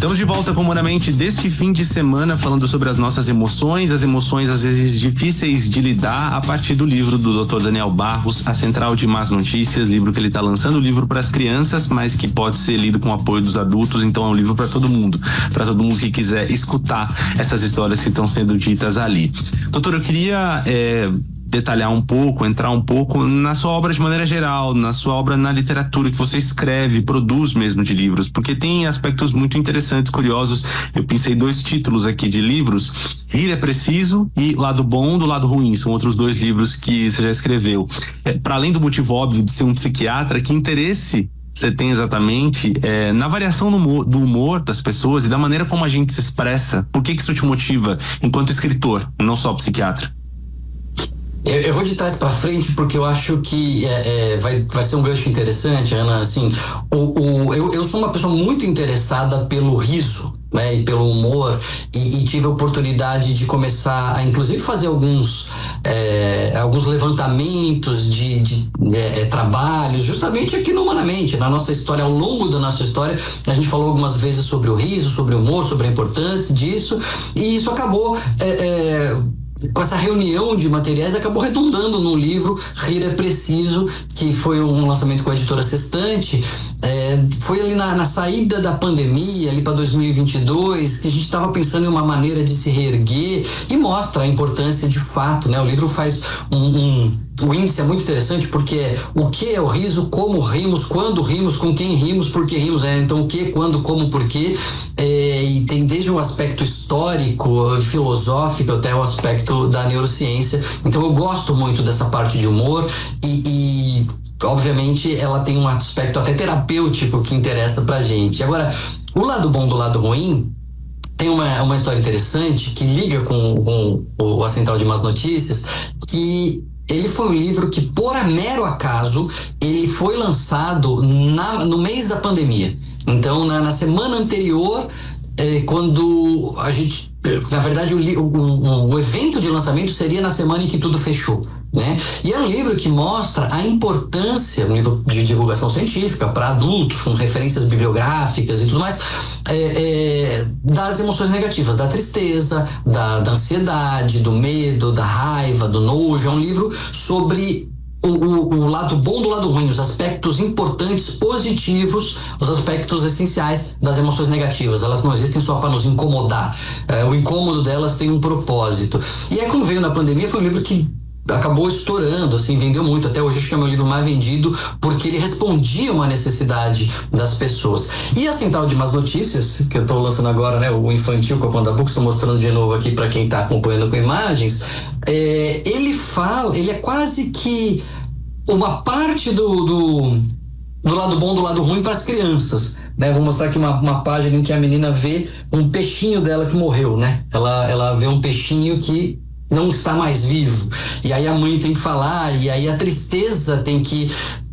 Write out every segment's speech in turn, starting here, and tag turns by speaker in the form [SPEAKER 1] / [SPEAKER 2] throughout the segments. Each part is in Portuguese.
[SPEAKER 1] Estamos de volta com Humanamente deste fim de semana, falando sobre as nossas emoções, as emoções às vezes difíceis de lidar, a partir do livro do Dr. Daniel Barros, A Central de Más Notícias, livro que ele está lançando, livro para as crianças, mas que pode ser lido com o apoio dos adultos, então é um livro para todo mundo que quiser escutar essas histórias que estão sendo ditas ali. Doutor, eu queria detalhar um pouco, entrar um pouco na sua obra de maneira geral, na sua obra na literatura que você escreve, produz mesmo de livros, porque tem aspectos muito interessantes, curiosos. Eu pensei 2 títulos aqui de livros: Rir é Preciso e Lado Bom do Lado Ruim, são outros 2 livros que você já escreveu. Para além do motivo óbvio de ser um psiquiatra, que interesse você tem exatamente na variação do humor das pessoas e da maneira como a gente se expressa? Por que isso te motiva enquanto escritor, não só psiquiatra?
[SPEAKER 2] Eu vou de trás para frente porque eu acho que vai ser um gancho interessante, Ana. Assim, eu sou uma pessoa muito interessada pelo riso, né, e pelo humor, e tive a oportunidade de começar a, inclusive, fazer alguns levantamentos de trabalhos, justamente aqui no Humanamente, na nossa história, ao longo da nossa história. A gente falou algumas vezes sobre o riso, sobre o humor, sobre a importância disso, e isso acabou com essa reunião de materiais, acabou redundando num livro, Rir é Preciso, que foi um lançamento com a editora Sextante. Foi ali na saída da pandemia, ali para 2022, que a gente estava pensando em uma maneira de se reerguer, e mostra a importância de fato, né? O livro faz o índice é muito interessante, porque o que é o riso, como rimos, quando rimos, com quem rimos, por que rimos, então o que, quando, como, por quê, e tem desde o aspecto histórico, filosófico, até o aspecto da neurociência. Então eu gosto muito dessa parte de humor e obviamente ela tem um aspecto até terapêutico que interessa pra gente. Agora, o lado bom do lado ruim tem uma história interessante que liga com a Central de Más Notícias, que ele foi um livro que, por mero acaso, ele foi lançado no mês da pandemia. Então, na semana anterior, quando a gente... Na verdade, o evento de lançamento seria na semana em que tudo fechou, né? E é um livro que mostra a importância, um livro de divulgação científica para adultos, com referências bibliográficas e tudo mais, das emoções negativas, da tristeza, da ansiedade, do medo, da raiva, do nojo. É um livro sobre o lado bom do lado ruim, os aspectos importantes, positivos, os aspectos essenciais das emoções negativas. Elas não existem só para nos incomodar. O incômodo delas tem um propósito. E como veio na pandemia, foi um livro que acabou estourando, assim, vendeu muito. Até hoje acho que é o meu livro mais vendido, porque ele respondia uma necessidade das pessoas. E a Central de Más Notícias, que eu estou lançando agora, né, o infantil com a Panda Books, estou mostrando de novo aqui para quem está acompanhando com imagens, ele é quase que uma parte do lado bom, do lado ruim para as crianças, né? Vou mostrar aqui uma página em que a menina vê um peixinho dela que morreu, né? Ela vê um peixinho que não está mais vivo, e aí a mãe tem que falar, e aí a tristeza tem que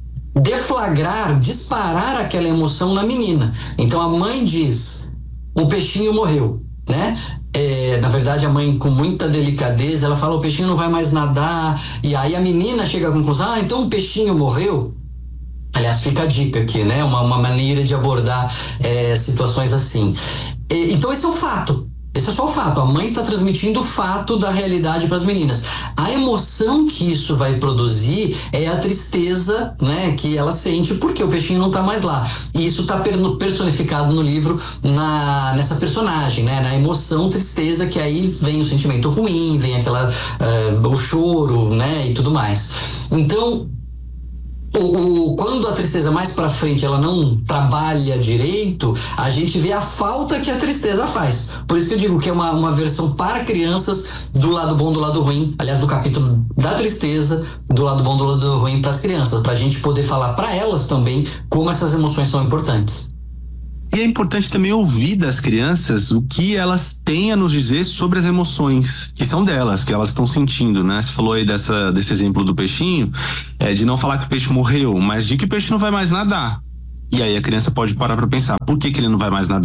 [SPEAKER 2] disparar aquela emoção na menina. Então a mãe diz: o peixinho morreu, né? Na verdade, a mãe, com muita delicadeza, ela fala: o peixinho não vai mais nadar. E aí a menina chega à conclusão: então o peixinho morreu. Aliás, fica a dica aqui, né? Uma maneira de abordar situações assim. Então esse é o fato. Esse é só o fato. A mãe está transmitindo o fato da realidade para as meninas. A emoção que isso vai produzir é a tristeza, né, que ela sente porque o peixinho não está mais lá. E isso está personificado no livro nessa personagem, né, na emoção tristeza, que aí vem o sentimento ruim, vem o choro, né, e tudo mais. Então, quando a tristeza mais pra frente ela não trabalha direito, a gente vê a falta que a tristeza faz. Por isso que eu digo que é uma versão para crianças do lado bom, do lado ruim. Aliás, do capítulo da tristeza, do lado bom, do lado ruim para as crianças, pra gente poder falar para elas também como essas emoções são importantes.
[SPEAKER 1] E é importante também ouvir das crianças o que elas têm a nos dizer sobre as emoções que são delas, que elas estão sentindo, né? Você falou aí desse exemplo do peixinho, de não falar que o peixe morreu, mas de que o peixe não vai mais nadar. E aí a criança pode parar para pensar: por que ele não vai mais nadar?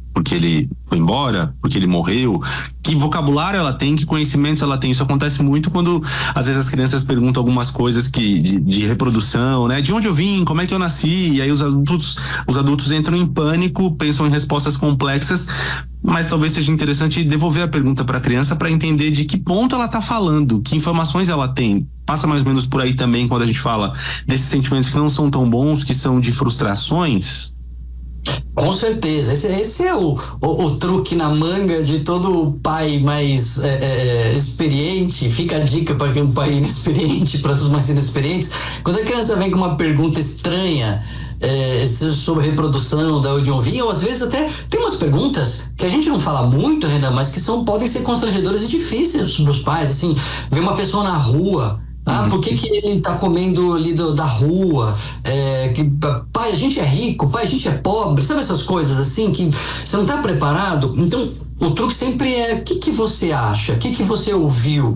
[SPEAKER 1] porque ele foi embora, porque ele morreu, que vocabulário ela tem, que conhecimentos ela tem. Isso acontece muito quando às vezes as crianças perguntam algumas coisas de reprodução, né? De onde eu vim, como é que eu nasci, e aí os adultos entram em pânico, pensam em respostas complexas, mas talvez seja interessante devolver a pergunta para a criança para entender de que ponto ela está falando, que informações ela tem. Passa mais ou menos por aí também quando a gente fala desses sentimentos que não são tão bons, que são de frustrações.
[SPEAKER 2] Com certeza, esse é o truque na manga de todo pai mais experiente. Fica a dica para quem é um pai inexperiente, para os mais inexperientes. Quando a criança vem com uma pergunta estranha sobre reprodução, da onde eu vim, ou às vezes até tem umas perguntas que a gente não fala muito, Renan, mas que podem ser constrangedoras e difíceis para os pais. Assim, vem uma pessoa na rua. Por que ele tá comendo ali da rua? Pai, a gente é rico, pai, a gente é pobre, sabe essas coisas assim que você não tá preparado? Então, o truque sempre é: o que você acha? O que você ouviu?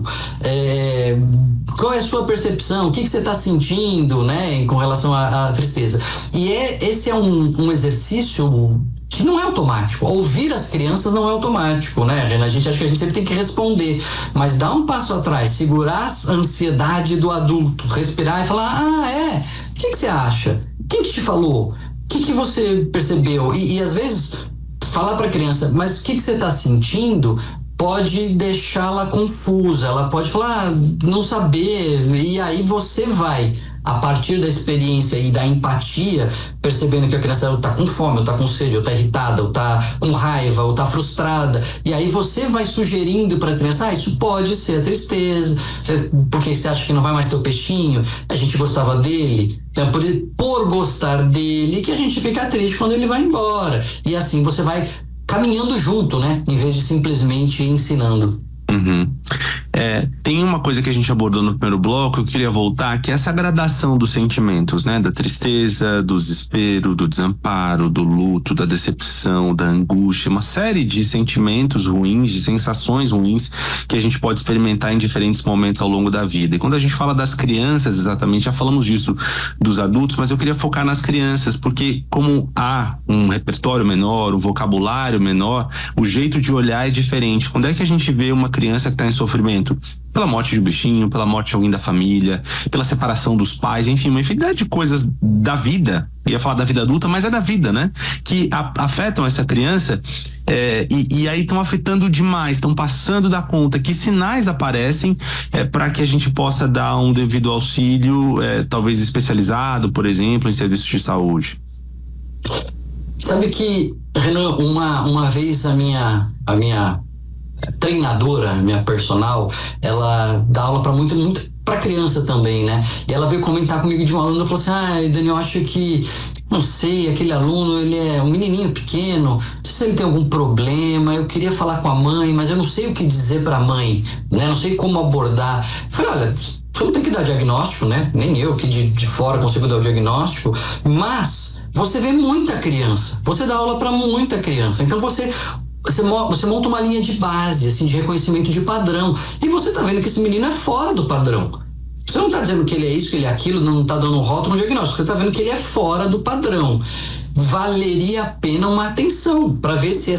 [SPEAKER 2] Qual é a sua percepção? O que você tá sentindo, né, com relação à tristeza? E esse é um exercício que não é automático. Ouvir as crianças não é automático, né, Renan? A gente acha que a gente sempre tem que responder, mas dar um passo atrás, segurar a ansiedade do adulto, respirar e falar: o que você acha? Quem que te falou? O que você percebeu? E às vezes falar para a criança: mas o que você está sentindo? Pode deixá-la confusa, ela pode falar, não saber, e aí você vai, a partir da experiência e da empatia, percebendo que a criança está com fome, ou está com sede, ou está irritada, ou está com raiva, ou está frustrada, e aí você vai sugerindo para a criança: isso pode ser a tristeza, porque você acha que não vai mais ter o peixinho, a gente gostava dele, então por gostar dele que a gente fica triste quando ele vai embora, e assim você vai caminhando junto, né? Em vez de simplesmente ensinando.
[SPEAKER 1] Uhum. Tem uma coisa que a gente abordou no primeiro bloco, eu queria voltar, que é essa gradação dos sentimentos, né? Da tristeza, do desespero, do desamparo, do luto, da decepção, da angústia, uma série de sentimentos ruins, de sensações ruins que a gente pode experimentar em diferentes momentos ao longo da vida. E quando a gente fala das crianças, exatamente, já falamos disso dos adultos, mas eu queria focar nas crianças, porque como há um repertório menor, um vocabulário menor, o jeito de olhar é diferente. Quando é que a gente vê uma criança que está em sofrimento? Pela morte de um bichinho, pela morte de alguém da família, pela separação dos pais, enfim, uma infinidade de coisas da vida. Eu ia falar da vida adulta, mas é da vida, né? Que afetam essa criança e aí estão afetando demais, estão passando da conta. Que sinais aparecem para que a gente possa dar um devido auxílio, talvez especializado, por exemplo, em serviços de saúde?
[SPEAKER 2] Sabe que, Renan, uma vez a minha treinadora, minha personal, ela dá aula para muito para criança também, né? E ela veio comentar comigo de um aluno, ela falou assim: Daniel, eu acho que, não sei, aquele aluno, ele é um menininho pequeno, não sei se ele tem algum problema, eu queria falar com a mãe, mas eu não sei o que dizer para a mãe, né? Não sei como abordar. Eu falei: olha, você não tem que dar diagnóstico, né? Nem eu que de fora consigo dar o diagnóstico, mas você vê muita criança, você dá aula para muita criança, então você monta uma linha de base, assim, de reconhecimento de padrão. E você tá vendo que esse menino é fora do padrão. Você não tá dizendo que ele é isso, que ele é aquilo, não tá dando um rótulo no diagnóstico. Você tá vendo que ele é fora do padrão. Valeria a pena uma atenção para ver se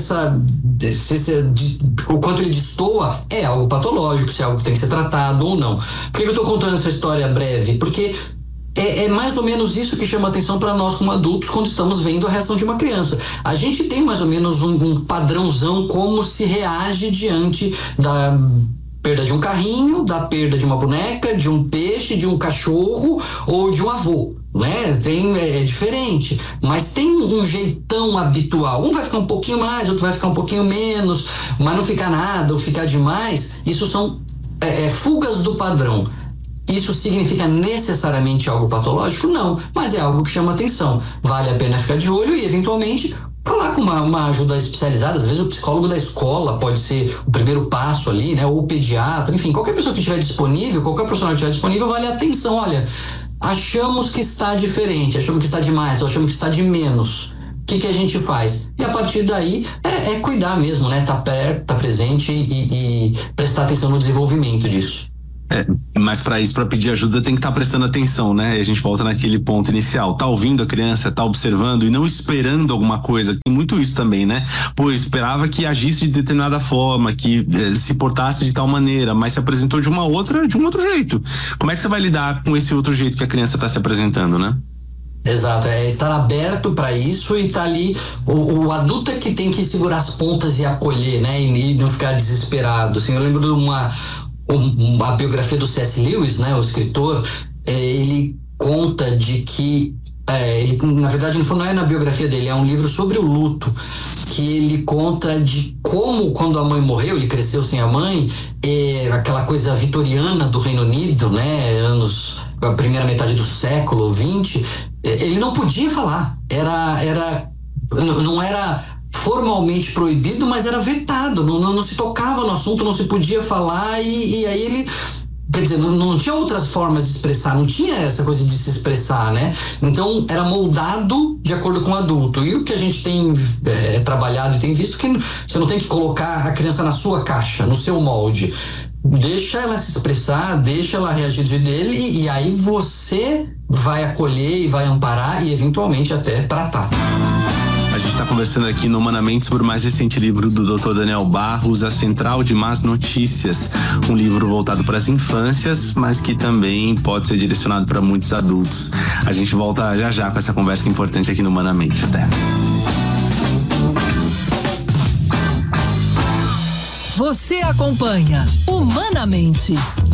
[SPEAKER 2] o quanto ele destoa é algo patológico, se é algo que tem que ser tratado ou não. Por que eu tô contando essa história breve? Porque é mais ou menos isso que chama atenção para nós como adultos quando estamos vendo a reação de uma criança. A gente tem mais ou menos um padrãozão como se reage diante da perda de um carrinho, da perda de uma boneca, de um peixe, de um cachorro ou de um avô, né? É diferente, mas tem um jeitão habitual. Um vai ficar um pouquinho mais, outro vai ficar um pouquinho menos, mas não ficar nada ou ficar demais. Isso são fugas do padrão. Isso significa necessariamente algo patológico? Não, mas é algo que chama atenção. Vale a pena ficar de olho e, eventualmente, falar com uma ajuda especializada. Às vezes o psicólogo da escola pode ser o primeiro passo ali, né? Ou o pediatra, enfim, qualquer pessoa que estiver disponível, qualquer profissional que estiver disponível, vale a atenção. Olha, achamos que está diferente, achamos que está demais, ou achamos que está de menos. O que a gente faz? E a partir daí é cuidar mesmo, né? Tá presente e prestar atenção no desenvolvimento disso.
[SPEAKER 1] Mas para isso, para pedir ajuda, tem que estar prestando atenção, né? E a gente volta naquele ponto inicial. Tá ouvindo a criança, tá observando e não esperando alguma coisa. Tem muito isso também, né? Pô, eu esperava que agisse de determinada forma, que se portasse de tal maneira, mas se apresentou de um outro jeito. Como é que você vai lidar com esse outro jeito que a criança está se apresentando, né?
[SPEAKER 2] Exato, é estar aberto para isso e tá ali. O adulto é que tem que segurar as pontas e acolher, né? E não ficar desesperado. Assim, eu lembro de uma biografia do C.S. Lewis, né? O escritor, ele conta de que ele, na verdade, não é na biografia dele, é um livro sobre o luto, que ele conta de como, quando a mãe morreu, ele cresceu sem a mãe, aquela coisa vitoriana do Reino Unido, né? A primeira metade do século XX, ele não podia falar. Não era formalmente proibido, mas era vetado. Não se tocava no assunto, não se podia falar, e aí ele. Quer dizer, não tinha outras formas de expressar, não tinha essa coisa de se expressar, né? Então, era moldado de acordo com o adulto. E o que a gente tem trabalhado e tem visto, que você não tem que colocar a criança na sua caixa, no seu molde. Deixa ela se expressar, deixa ela reagir do jeito dele, e aí você vai acolher e vai amparar e, eventualmente, até tratar.
[SPEAKER 1] A gente está conversando aqui no Humanamente sobre o mais recente livro do Dr. Daniel Barros, A Central de Más Notícias, um livro voltado para as infâncias, mas que também pode ser direcionado para muitos adultos. A gente volta já com essa conversa importante aqui no Humanamente. Até.
[SPEAKER 3] Você acompanha Humanamente